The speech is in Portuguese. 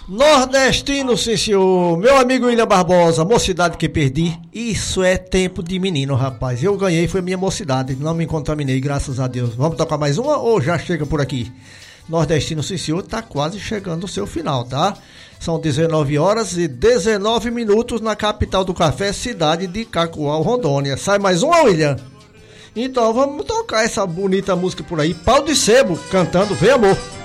Nordestino, sim senhor. Meu amigo William Barbosa, mocidade que perdi. Isso é tempo de menino, rapaz. Eu ganhei, foi minha mocidade. Não me contaminei, graças a Deus. Vamos tocar mais uma ou já chega por aqui? Nordestino, sim senhor, tá quase chegando o seu final, tá? São 19 horas e 19 minutos na capital do café, cidade de Cacoal, Rondônia. Sai mais uma, William? Então vamos tocar essa bonita música por aí. Pau de Sebo, cantando Vem Amor.